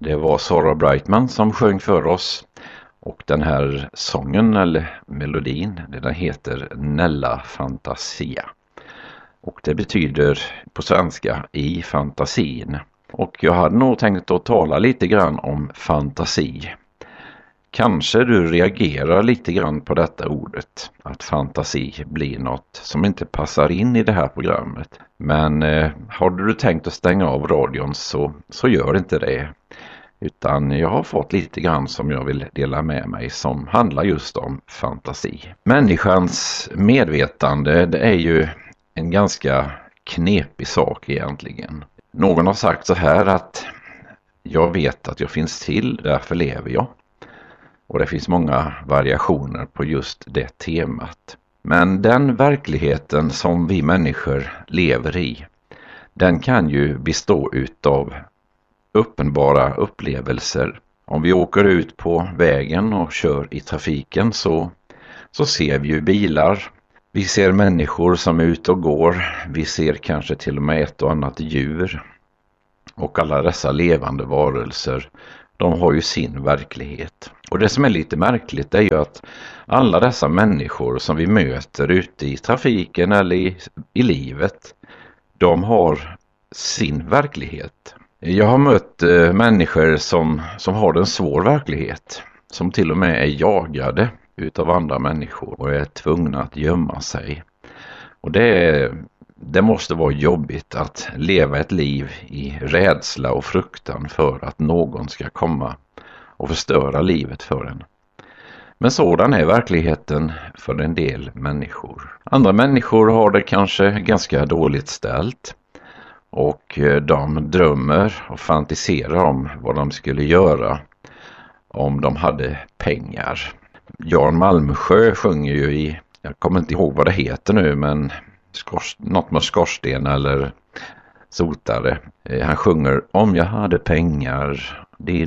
Det var Sara Brightman som sjöng för oss. Och den här sången eller melodin, den heter Nella Fantasia. Och det betyder på svenska i fantasin. Och jag hade nog tänkt att tala lite grann om fantasi. Kanske du reagerar lite grann på detta ordet. Att fantasi blir något som inte passar in i det här programmet. Men har du tänkt att stänga av radion så gör inte det. Utan jag har fått lite grann som jag vill dela med mig som handlar just om fantasi. Människans medvetande, det är ju en ganska knepig sak egentligen. Någon har sagt så här att jag vet att jag finns till, därför lever jag. Och det finns många variationer på just det temat. Men den verkligheten som vi människor lever i, den kan ju bestå utav uppenbara upplevelser. Om vi åker ut på vägen och kör i trafiken så ser vi ju bilar. Vi ser människor som är ute och går. Vi ser kanske till och med ett och annat djur. Och alla dessa levande varelser, de har ju sin verklighet. Och det som är lite märkligt är ju att alla dessa människor som vi möter ute i trafiken eller i livet, de har sin verklighet. Jag har mött människor som har en svår verklighet, som till och med är jagade utav andra människor och är tvungna att gömma sig. Och det måste vara jobbigt att leva ett liv i rädsla och fruktan för att någon ska komma och förstöra livet för en. Men sådan är verkligheten för en del människor. Andra människor har det kanske ganska dåligt ställt. Och de drömmer och fantiserar om vad de skulle göra om de hade pengar. Jan Malmsjö sjunger ju jag kommer inte ihåg vad det heter nu, men något med skorsten eller sotare. Han sjunger om jag hade pengar.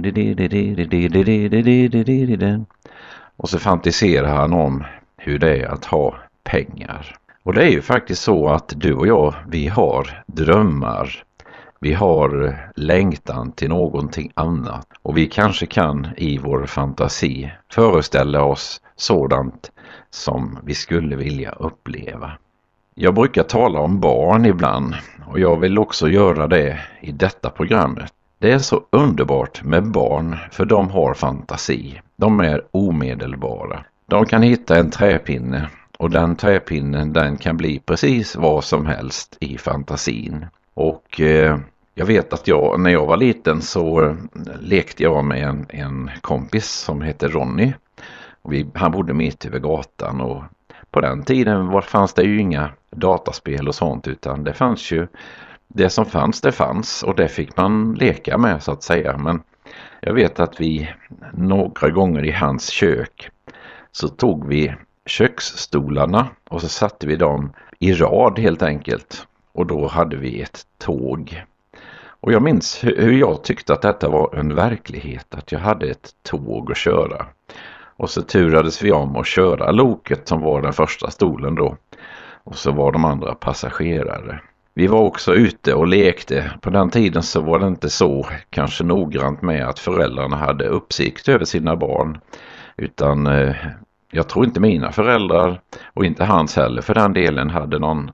Och så fantiserar han om hur det är att ha pengar. Och det är ju faktiskt så att du och jag, vi har drömmar. Vi har längtan till någonting annat. Och vi kanske kan i vår fantasi föreställa oss sådant som vi skulle vilja uppleva. Jag brukar tala om barn ibland och jag vill också göra det i detta programmet. Det är så underbart med barn för de har fantasi. De är omedelbara. De kan hitta en träpinne. Och den träpinnen, den kan bli precis vad som helst i fantasin. Och jag vet att när jag var liten så lekte jag med en kompis som heter Ronny. Och han bodde mitt över gatan och på den tiden fanns det ju inga dataspel och sånt, utan det fanns ju det som fanns, det fanns och det fick man leka med så att säga. Men jag vet att vi några gånger i hans kök så tog vi köksstolarna och så satte vi dem i rad helt enkelt. Och då hade vi ett tåg. Och jag minns hur jag tyckte att detta var en verklighet. Att jag hade ett tåg att köra. Och så turades vi om att köra loket som var den första stolen då. Och så var de andra passagerare. Vi var också ute och lekte. På den tiden så var det inte så kanske noggrant med att föräldrarna hade uppsikt över sina barn. Utan jag tror inte mina föräldrar och inte hans heller för den delen hade någon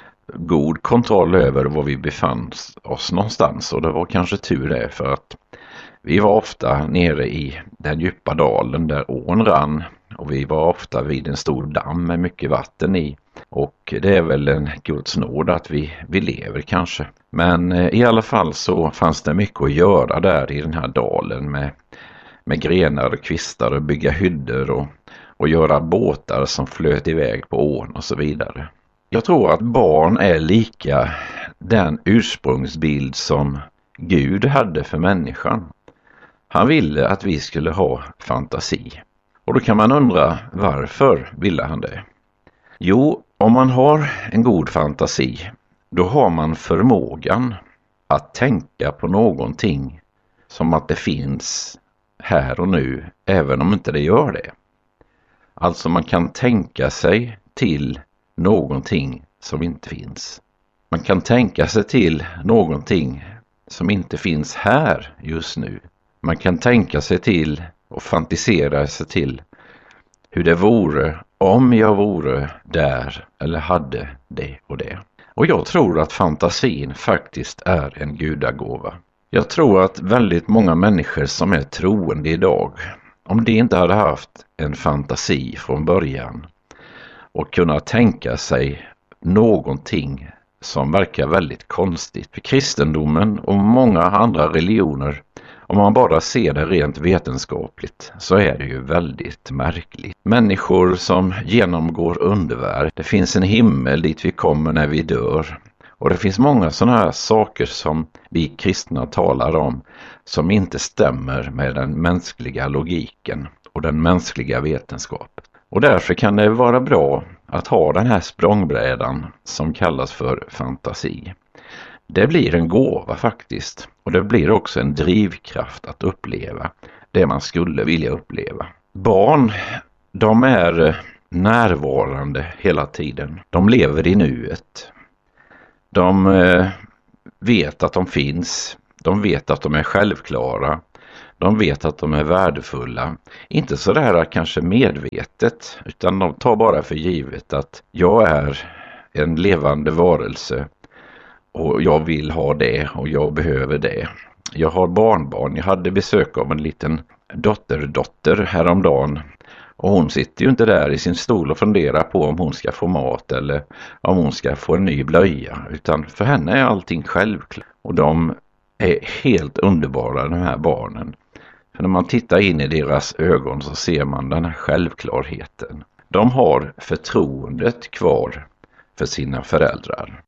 god kontroll över var vi befann oss någonstans. Och det var kanske tur det, för att vi var ofta nere i den djupa dalen där ån rann. Och vi var ofta vid en stor damm med mycket vatten i. Och det är väl en Guds nåd att vi lever kanske. Men i alla fall så fanns det mycket att göra där i den här dalen med grenar och kvistar och bygga hyddor och göra båtar som flöt iväg på ån och så vidare. Jag tror att barn är lika den ursprungsbild som Gud hade för människan. Han ville att vi skulle ha fantasi. Och då kan man undra, varför ville han det? Jo, om man har en god fantasi, då har man förmågan att tänka på någonting som att det finns här och nu, även om inte det gör det. Alltså man kan tänka sig till någonting som inte finns. Man kan tänka sig till någonting som inte finns här just nu. Man kan tänka sig till och fantisera sig till hur det vore om jag vore där eller hade det och det. Och jag tror att fantasin faktiskt är en gudagåva. Jag tror att väldigt många människor som är troende idag, om de inte hade haft en fantasi från början och kunna tänka sig någonting som verkar väldigt konstigt. För kristendomen och många andra religioner, om man bara ser det rent vetenskapligt, så är det ju väldigt märkligt. Människor som genomgår underverk, det finns en himmel dit vi kommer när vi dör. Och det finns många sådana här saker som vi kristna talar om som inte stämmer med den mänskliga logiken och den mänskliga vetenskapen. Och därför kan det vara bra att ha den här språngbrädan som kallas för fantasi. Det blir en gåva faktiskt, och det blir också en drivkraft att uppleva det man skulle vilja uppleva. Barn, de är närvarande hela tiden. De lever i nuet. De vet att de finns. De vet att de är självklara. De vet att de är värdefulla. Inte så där kanske medvetet, utan de tar bara för givet att jag är en levande varelse och jag vill ha det och jag behöver det. Jag har barnbarn. Jag hade besök av en liten dotter häromdagen. Och hon sitter ju inte där i sin stol och funderar på om hon ska få mat eller om hon ska få en ny blöja. Utan för henne är allting självklart. Och de är helt underbara, de här barnen. För när man tittar in i deras ögon så ser man den här självklarheten. De har förtroendet kvar för sina föräldrar.